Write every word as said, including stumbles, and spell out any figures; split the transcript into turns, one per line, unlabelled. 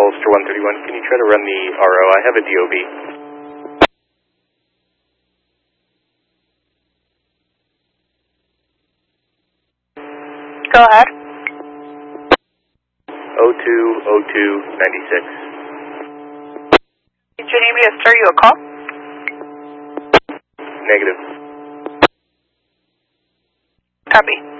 Ulster one thirty-one, can you try to run the R O? I have a D O B.
Go ahead.
oh two oh two ninety-six.
Did you need me to start you a call?
Negative.
Copy.